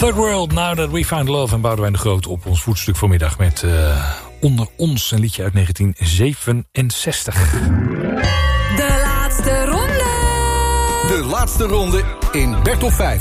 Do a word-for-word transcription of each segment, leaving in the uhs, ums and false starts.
Third World, Now That We Found Love en Boudewijn de Groot op ons voetstuk vanmiddag met uh, Onder Ons, een liedje uit negentien zevenenzestig. De laatste ronde. De laatste ronde in Bertolf vijf.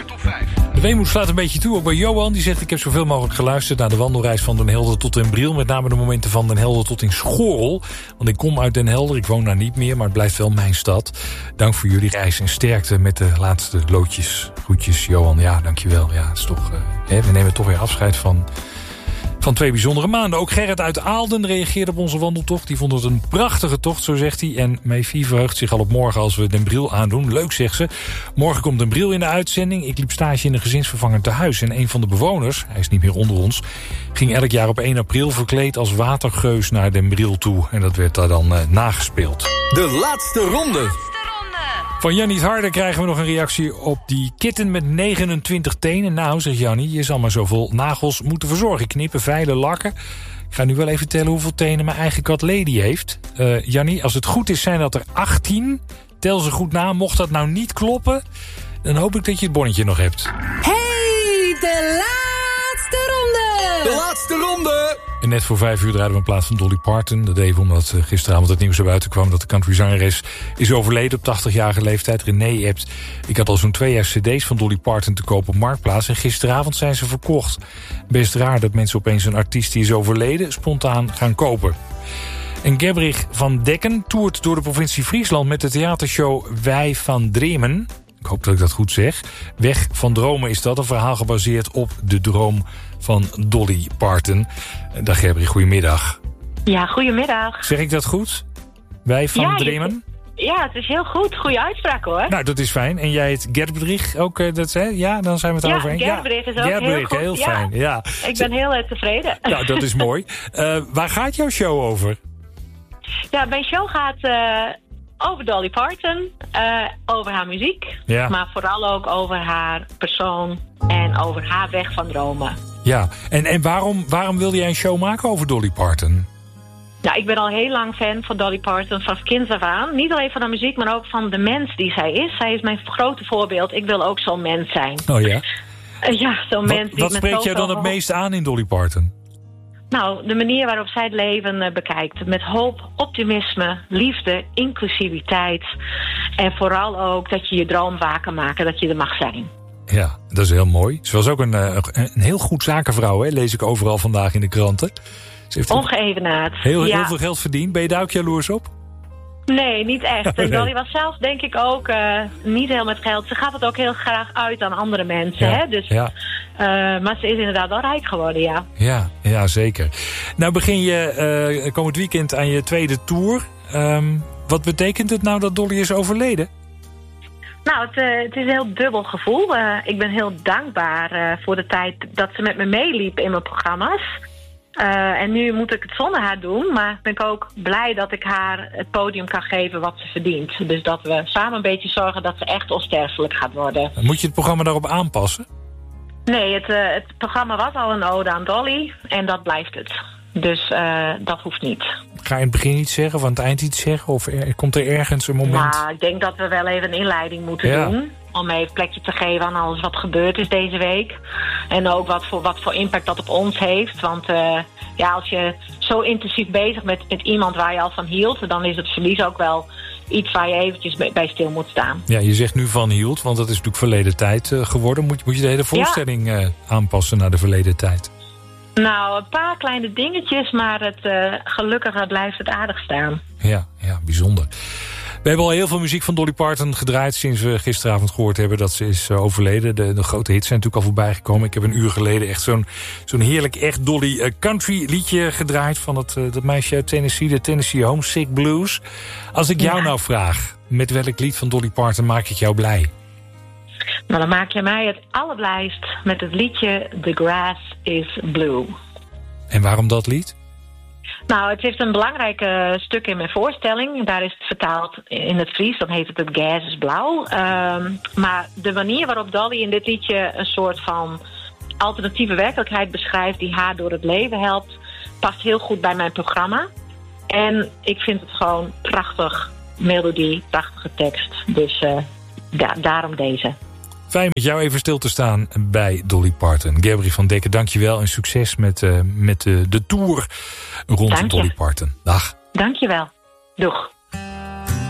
De weemoed slaat een beetje toe, ook bij Johan. Die zegt, ik heb zoveel mogelijk geluisterd naar de wandelreis van Den Helder tot Den Briel. Met name de momenten van Den Helder tot in Schorrel. Want ik kom uit Den Helder, ik woon daar niet meer, maar het blijft wel mijn stad. Dank voor jullie reis en sterkte met de laatste loodjes. Groetjes, Johan. Ja, dankjewel. Ja, het is toch, uh, hè, we nemen toch weer afscheid van... Van twee bijzondere maanden. Ook Gerrit uit Aalden reageerde op onze wandeltocht. Die vond het een prachtige tocht, zo zegt hij. En Meefie verheugt zich al op morgen als we Den Briel aandoen. Leuk, zegt ze. Morgen komt Den Briel in de uitzending. Ik liep stage in een gezinsvervanger tehuis. En een van de bewoners, hij is niet meer onder ons... ging elk jaar op één april verkleed als watergeus naar Den Briel toe. En dat werd daar dan uh, nagespeeld. De laatste ronde. Van Jannie Harder krijgen we nog een reactie op die kitten met negenentwintig tenen. Nou, zegt Jannie, je zal maar zoveel nagels moeten verzorgen. Knippen, veilen, lakken. Ik ga nu wel even tellen hoeveel tenen mijn eigen kat Lady heeft. Uh, Jannie, als het goed is zijn dat er achttien. Tel ze goed na. Mocht dat nou niet kloppen, dan hoop ik dat je het bonnetje nog hebt. Hey, de laatste ronde! De laatste ronde! En net voor vijf uur draaiden we in plaats van Dolly Parton. Dat deed we omdat gisteravond het nieuws naar buiten kwam... dat de countryzangeres is overleden op tachtigjarige leeftijd. René hebt. Ik had al zo'n twee jaar cd's van Dolly Parton te kopen op Marktplaats... en gisteravond zijn ze verkocht. Best raar dat mensen opeens een artiest die is overleden... spontaan gaan kopen. En Gebrich van Dekken toert door de provincie Friesland... met de theatershow Wij van Dremen. Ik hoop dat ik dat goed zeg. Weg van Dromen is dat, een verhaal gebaseerd op de droom van Dolly Parton. Dag Gerbrie, goedemiddag. Ja, goedemiddag. Zeg ik dat goed? Wij van ja, Dremen? Je, ja, het is heel goed. Goede uitspraak hoor. Nou, dat is fijn. En jij heet Gerbrig ook, uh, dat, hè? Ja, dan zijn we het ja, over eens. Gerbrig is ook Gerbrig, heel goed. heel ja. fijn. Ja. Ik ben heel uh, tevreden. Nou, dat is mooi. Uh, waar gaat jouw show over? Ja, mijn show gaat... Uh, over Dolly Parton, uh, over haar muziek, ja. maar vooral ook over haar persoon en over haar weg van dromen. Ja, en, en waarom, waarom wilde jij een show maken over Dolly Parton? Nou, ik ben al heel lang fan van Dolly Parton, vanaf kinds af aan. Niet alleen van haar muziek, maar ook van de mens die zij is. Zij is mijn grote voorbeeld. Ik wil ook zo'n mens zijn. Oh ja? Uh, ja, zo'n wat, mens die Wat met spreekt jou dan het meest aan in Dolly Parton? Nou, de manier waarop zij het leven uh, bekijkt. Met hoop, optimisme, liefde, inclusiviteit. En vooral ook dat je je droom waar kan maken, dat je er mag zijn. Ja, dat is heel mooi. Ze was ook een, een, een heel goed zakenvrouw, hè? Lees ik overal vandaag in de kranten. Ze heeft ongeëvenaard. Heel, ja. heel veel geld verdiend. Ben je daar ook jaloers op? Nee, niet echt. En nee. Dolly was zelf denk ik ook uh, niet heel met geld. Ze gaat het ook heel graag uit aan andere mensen. Ja, hè? Dus, ja. uh, maar ze is inderdaad wel rijk geworden, ja. Ja, ja zeker. Nou begin je uh, komend weekend aan je tweede tour. Um, wat betekent het nou dat Dolly is overleden? Nou, het, uh, het is een heel dubbel gevoel. Uh, ik ben heel dankbaar uh, voor de tijd dat ze met me meeliep in mijn programma's. Uh, en nu moet ik het zonder haar doen, maar ben ik ook blij dat ik haar het podium kan geven wat ze verdient. Dus dat we samen een beetje zorgen dat ze echt onsterfelijk gaat worden. Moet je het programma daarop aanpassen? Nee, het, uh, het programma was al een ode aan Dolly en dat blijft het. Dus uh, dat hoeft niet. Ga je in het begin iets zeggen of aan het eind iets zeggen? Of er, komt er ergens een moment? Nou, ik denk dat we wel even een inleiding moeten ja. doen. Om even plekje te geven aan alles wat gebeurd is deze week. En ook wat voor, wat voor impact dat op ons heeft. Want uh, ja, als je zo intensief bezig bent met iemand waar je al van hield, dan is het verlies ook wel iets waar je eventjes bij stil moet staan. Ja, je zegt nu van hield, want dat is natuurlijk verleden tijd uh, geworden. Moet, moet je de hele voorstelling ja. uh, aanpassen naar de verleden tijd? Nou, een paar kleine dingetjes, maar het, uh, gelukkig blijft het aardig staan. Ja, ja, bijzonder. We hebben al heel veel muziek van Dolly Parton gedraaid sinds we gisteravond gehoord hebben dat ze is overleden. De, de grote hits zijn natuurlijk al voorbij gekomen. Ik heb een uur geleden echt zo'n zo'n heerlijk echt Dolly uh, country liedje gedraaid van het, uh, dat meisje uit Tennessee, de Tennessee Homesick Blues. Als ik jou ja. nou vraag, met welk lied van Dolly Parton maak ik jou blij? Nou, dan maak je mij het allerblijst met het liedje The Grass is Blue. En waarom dat lied? Nou, het heeft een belangrijk uh, stuk in mijn voorstelling. Daar is het vertaald in het Fries. Dan heet het het Gas is blauw. Uh, maar de manier waarop Dolly in dit liedje een soort van alternatieve werkelijkheid beschrijft die haar door het leven helpt, past heel goed bij mijn programma. En ik vind het gewoon prachtig melodie, prachtige tekst. Dus uh, da- daarom deze. Fijn met jou even stil te staan bij Dolly Parton. Gabrielle van Dekker, dankjewel en succes met, uh, met uh, de tour rond Dank Dolly je. Parton. Dag. Dankjewel. Doeg.